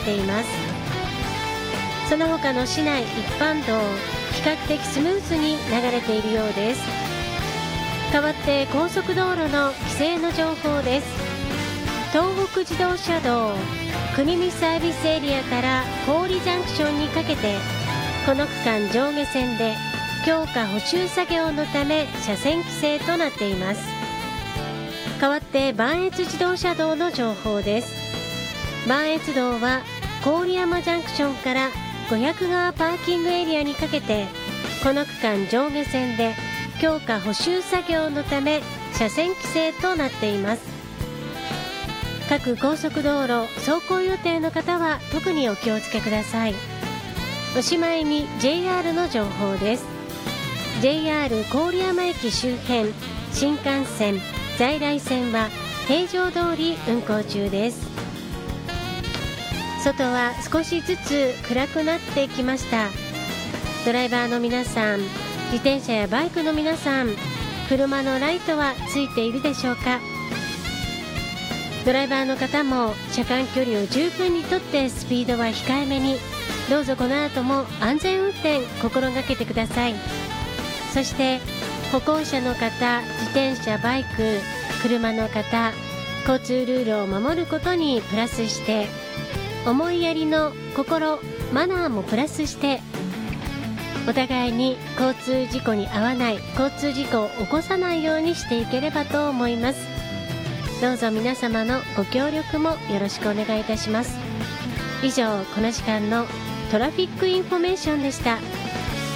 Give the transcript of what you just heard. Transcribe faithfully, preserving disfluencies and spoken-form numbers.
っています。その他の市内一般道、比較的スムーズに流れているようです。代わって高速道路の規制の情報です。東北自動車道国見サービスエリアから郡ジャンクションにかけて、この区間上下線で強化補修作業のため車線規制となっています。代わって磐越自動車道の情報です。磐越道は郡山ジャンクションから五百川パーキングエリアにかけて、この区間上下線で強化補修作業のため車線規制となっています。各高速道路走行予定の方は特にお気をつけください。おしまいに ジェイアール の情報です。 ジェイアール 郡山駅周辺新幹線在来線は平常通り運行中です。外は少しずつ暗くなってきました。ドライバーの皆さん、自転車やバイクの皆さん、車のライトはついているでしょうか。ドライバーの方も車間距離を十分にとってスピードは控えめに、どうぞこの後も安全運転心がけてください。そして歩行者の方、自転車、バイク、車の方、交通ルールを守ることにプラスして、思いやりの心、マナーもプラスして、お互いに交通事故に遭わない、交通事故を起こさないようにしていければと思います。どうぞ皆様のご協力もよろしくお願いいたします。以上、この時間のトラフィックインフォメーションでした。